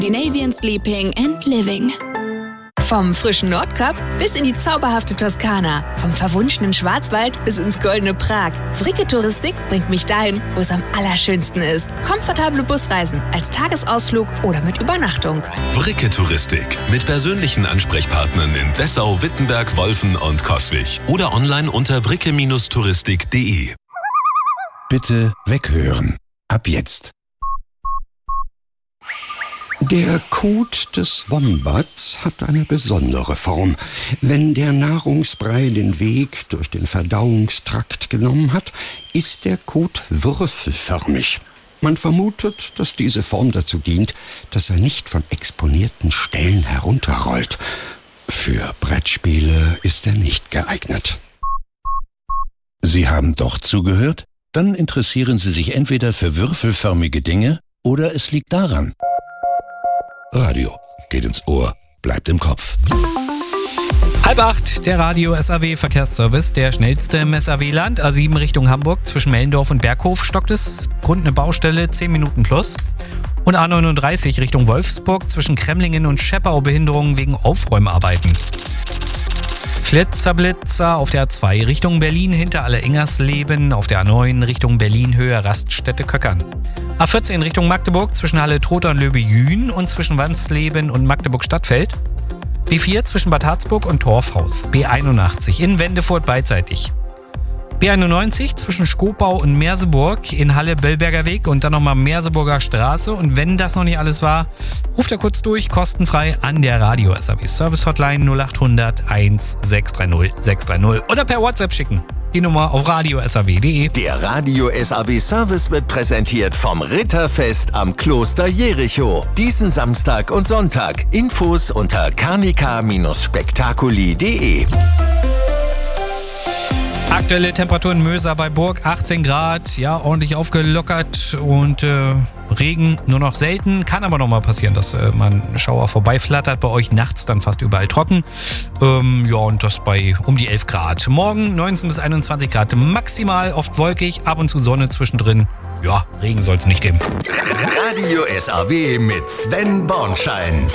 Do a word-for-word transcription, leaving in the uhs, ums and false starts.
Scandinavian Sleeping and Living. Vom frischen Nordkap bis in die zauberhafte Toskana. Vom verwunschenen Schwarzwald bis ins goldene Prag. Fricke Touristik bringt mich dahin, wo es am allerschönsten ist. Komfortable Busreisen als Tagesausflug oder mit Übernachtung. Fricke Touristik mit persönlichen Ansprechpartnern in Dessau, Wittenberg, Wolfen und Coswig. Oder online unter fricke touristik punkt de. Bitte weghören. Ab jetzt. Der Kot des Wombats hat eine besondere Form. Wenn der Nahrungsbrei den Weg durch den Verdauungstrakt genommen hat, ist der Kot würfelförmig. Man vermutet, dass diese Form dazu dient, dass er nicht von exponierten Stellen herunterrollt. Für Brettspiele ist er nicht geeignet. Sie haben doch zugehört? Dann interessieren Sie sich entweder für würfelförmige Dinge oder es liegt daran. Radio geht ins Ohr, bleibt im Kopf. Halb acht, der Radio S A W Verkehrsservice, der schnellste im S A W-Land. A sieben Richtung Hamburg, zwischen Mellendorf und Berghof stockt es. Grund eine Baustelle, zehn Minuten plus. Und A neununddreißig Richtung Wolfsburg, zwischen Kremlingen und Scheppau Behinderungen wegen Aufräumarbeiten. Flitzerblitzer auf der A zwei Richtung Berlin hinter Alle-Ingersleben, auf der A neun Richtung Berlin-Höhe Raststätte Köckern. A vierzehn Richtung Magdeburg zwischen Halle-Trotha und Löbe-Jühn und zwischen Wansleben und Magdeburg-Stadtfeld. B vier zwischen Bad Harzburg und Torfhaus. B einundachtzig in Wendefurt beidseitig. B einundneunzig zwischen Skopau und Merseburg in Halle-Böllberger Weg und dann nochmal Merseburger Straße. Und wenn das noch nicht alles war, ruft er kurz durch, kostenfrei an der Radio S A W Service Hotline null acht hundert eins sechs drei null sechs drei null oder per WhatsApp schicken. Die Nummer auf radio s a w punkt de. Der Radio S A W Service wird präsentiert vom Ritterfest am Kloster Jericho. Diesen Samstag und Sonntag. Infos unter carnica spektakuli punkt de. Aktuelle Temperatur in Möser bei Burg, achtzehn Grad, ja, ordentlich aufgelockert und äh, Regen nur noch selten. Kann aber noch mal passieren, dass äh, man Schauer vorbeiflattert. Bei euch nachts dann fast überall trocken. Ähm, ja, und das bei um die elf Grad. Morgen neunzehn bis einundzwanzig Grad, maximal oft wolkig, ab und zu Sonne zwischendrin. Ja, Regen soll es nicht geben. Radio S A W mit Sven Bornschein.